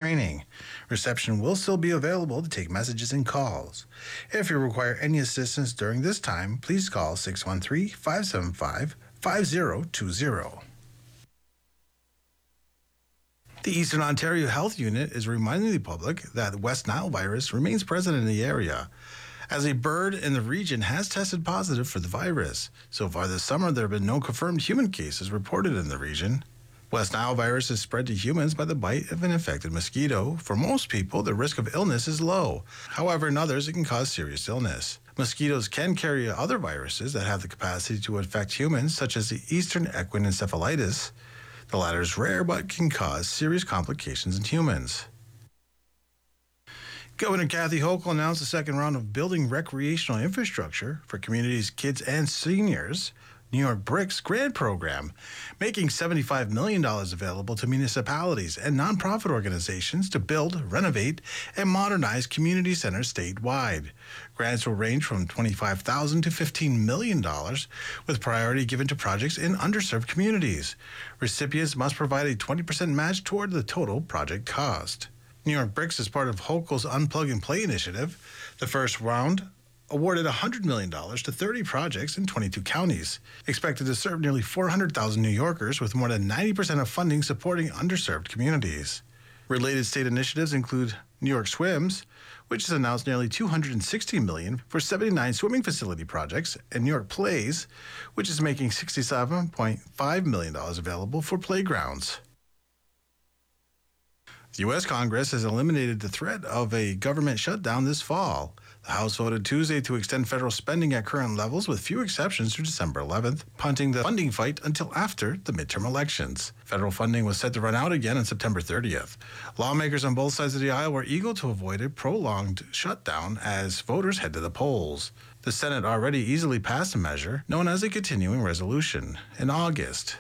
training. Reception will still be available to take messages and calls. If you require any assistance during this time, please call 613-575-5020. The Eastern Ontario Health Unit is reminding the public that the West Nile virus remains present in the area, as a bird in the region has tested positive for the virus. So far this summer, there have been no confirmed human cases reported in the region. West Nile virus is spread to humans by the bite of an infected mosquito. For most people, the risk of illness is low. However, in others, it can cause serious illness. Mosquitoes can carry other viruses that have the capacity to infect humans, such as the Eastern equine encephalitis. The latter is rare but can cause serious complications in humans. Governor Kathy Hochul announced the second round of building recreational infrastructure for communities, kids, and seniors, New York BRICS grant program, making $75 million available to municipalities and nonprofit organizations to build, renovate, and modernize community centers statewide. Grants will range from $25,000 to $15 million, with priority given to projects in underserved communities. Recipients must provide a 20% match toward the total project cost. New York BRICS is part of Hochul's Unplug and Play initiative. The first round awarded $100 million to 30 projects in 22 counties, expected to serve nearly 400,000 New Yorkers, with more than 90% of funding supporting underserved communities. Related state initiatives include New York Swims, which has announced nearly $260 million for 79 swimming facility projects, and New York Plays, which is making $67.5 million available for playgrounds. The U.S. Congress has eliminated the threat of a government shutdown this fall. The House voted Tuesday to extend federal spending at current levels with few exceptions through December 11th, punting the funding fight until after the midterm elections. Federal funding was set to run out again on September 30th. Lawmakers on both sides of the aisle were eager to avoid a prolonged shutdown as voters head to the polls. The Senate already easily passed a measure known as a continuing resolution in August.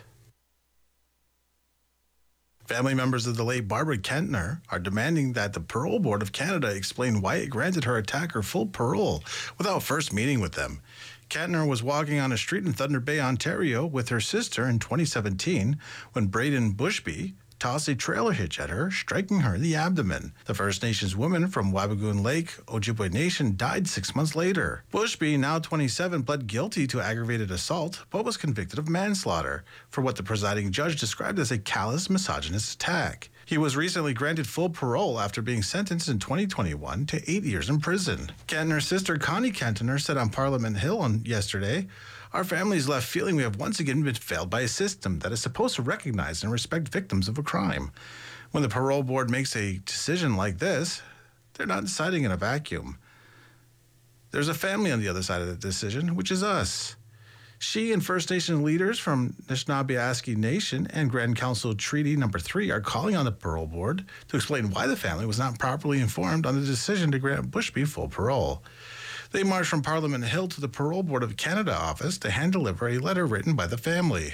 Family members of the late Barbara Kentner are demanding that the Parole Board of Canada explain why it granted her attacker full parole without first meeting with them. Kentner was walking on a street in Thunder Bay, Ontario with her sister in 2017 when Braden Bushby tossed a trailer hitch at her, striking her in the abdomen. The First Nations woman from Wabigoon Lake, Ojibwe Nation, died 6 months later. Bushby, now 27, pled guilty to aggravated assault, but was convicted of manslaughter for what the presiding judge described as a callous, misogynist attack. He was recently granted full parole after being sentenced in 2021 to 8 years in prison. Kentner's sister, Connie Kentner, said on Parliament Hill yesterday, "Our family is left feeling we have once again been failed by a system that is supposed to recognize and respect victims of a crime. When the parole board makes a decision like this, they're not deciding in a vacuum. There's a family on the other side of the decision, which is us." She and First Nation leaders from Anishinaabe Nation and Grand Council Treaty No. 3 are calling on the parole board to explain why the family was not properly informed on the decision to grant Bushby full parole. They marched from Parliament Hill to the Parole Board of Canada office to hand-deliver a letter written by the family.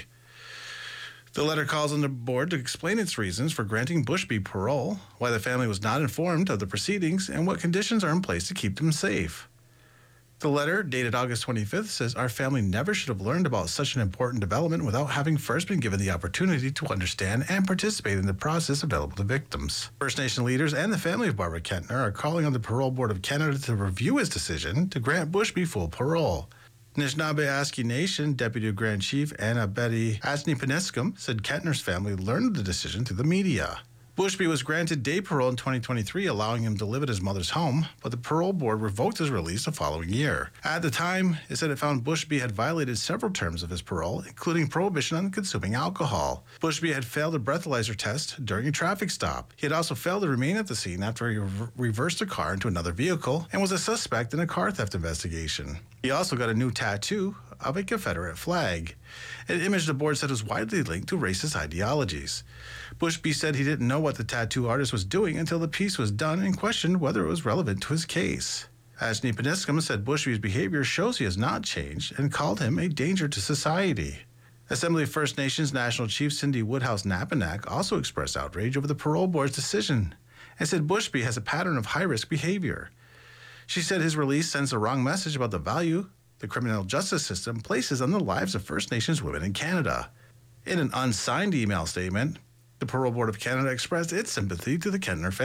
The letter calls on the board to explain its reasons for granting Bushby parole, why the family was not informed of the proceedings, and what conditions are in place to keep them safe. The letter, dated August 25th, says our family never should have learned about such an important development without having first been given the opportunity to understand and participate in the process available to victims. First Nation leaders and the family of Barbara Kentner are calling on the Parole Board of Canada to review its decision to grant Bushby full parole. Anishinaabe Nation Deputy Grand Chief Anna Betty Asni-Penescum said Kentner's family learned the decision through the media. Bushby was granted day parole in 2023, allowing him to live at his mother's home, but the parole board revoked his release the following year. At the time, it said it found Bushby had violated several terms of his parole, including prohibition on consuming alcohol. Bushby had failed a breathalyzer test during a traffic stop. He had also failed to remain at the scene after he reversed a car into another vehicle and was a suspect in a car theft investigation. He also got a new tattoo of a Confederate flag, an image the board said was widely linked to racist ideologies. Bushby said he didn't know what the tattoo artist was doing until the piece was done and questioned whether it was relevant to his case. Asni-Penescum said Bushby's behavior shows he has not changed and called him a danger to society. Assembly of First Nations National Chief Cindy Woodhouse-Napanak also expressed outrage over the parole board's decision and said Bushby has a pattern of high-risk behavior. She said his release sends the wrong message about the value the criminal justice system places on the lives of First Nations women in Canada. In an unsigned email statement, the Parole Board of Canada expressed its sympathy to the Kentner family.